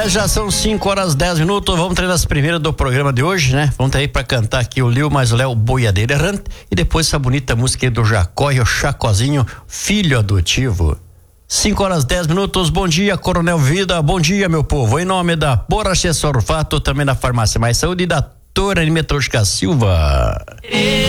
Mas já são 5h10. Vamos treinar as primeiras do programa de hoje, né? Vamos ter aí pra cantar aqui o Lil mais o Léo, Boiadeiro Errante, e depois essa bonita música aí do Jacó e o Chacozinho, filho adotivo. 5h10. Bom dia, Coronel Vida. Bom dia, meu povo. Em nome da Borracha Sorfato, também da Farmácia Mais Saúde e da Torre Metrôstica Silva.